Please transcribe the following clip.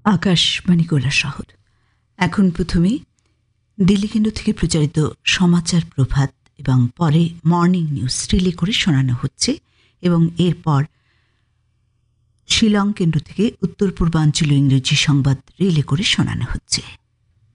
আকাশবাণী শহর। এখন প্রথমে দিল্লি কেন্দ্র থেকে প্রচারিত সমাচার প্রভাত এবং পরে মর্নিং নিউজ রিলে করে শোনানো হচ্ছে এবং এরপর শিলং কেন্দ্র থেকে উত্তর পূর্বাঞ্চলীয় ইংরেজি সংবাদ রিলে করে শোনানো হচ্ছে।